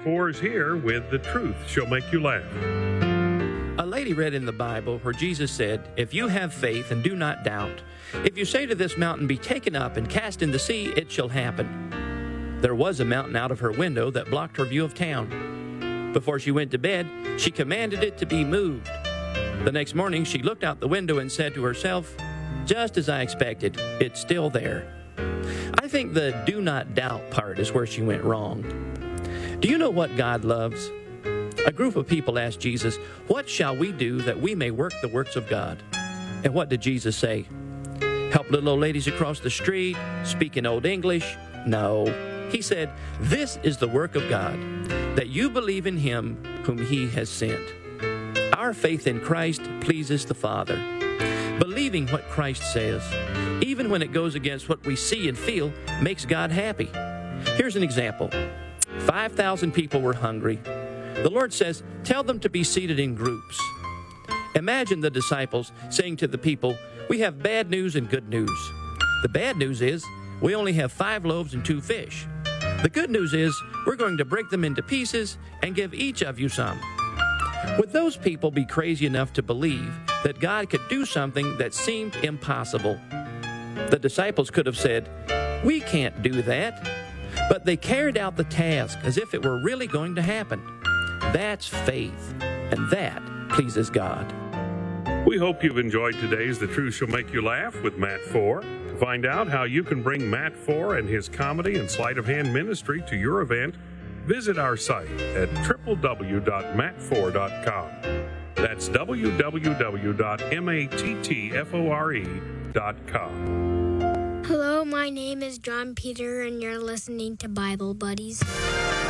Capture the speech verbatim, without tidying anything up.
four's here with The Truth Shall Make You Laugh. A lady read in the Bible where Jesus said, "If you have faith and do not doubt, if you say to this mountain, be taken up and cast in the sea, it shall happen." There was a mountain out of her window that blocked her view of town. Before she went to bed, she commanded it to be moved. The next morning, she looked out the window and said to herself, "Just as I expected, it's still there." I think the do not doubt part is where she went wrong. Do you know what God loves? A group of people asked Jesus, "What shall we do that we may work the works of God?" And what did Jesus say? Help little old ladies across the street, speak in Old English? No. He said, "This is the work of God, that you believe in Him whom He has sent." Our faith in Christ pleases the Father. Believing what Christ says, even when it goes against what we see and feel, makes God happy. Here's an example. five thousand people were hungry. The Lord says, tell them to be seated in groups. Imagine the disciples saying to the people, "We have bad news and good news. The bad news is we only have five loaves and two fish. The good news is we're going to break them into pieces and give each of you some." Would those people be crazy enough to believe that God could do something that seemed impossible? The disciples could have said, "We can't do that." But they carried out the task as if it were really going to happen. That's faith, and that pleases God. We hope you've enjoyed today's The Truth Shall Make You Laugh with Matt Four. To find out how you can bring Matt Four and his comedy and sleight of hand ministry to your event, visit our site at w w w dot matt four dot com. That's w w w dot mattfore dot com. Hello, my name is John Peter, and you're listening to Bible Buddies.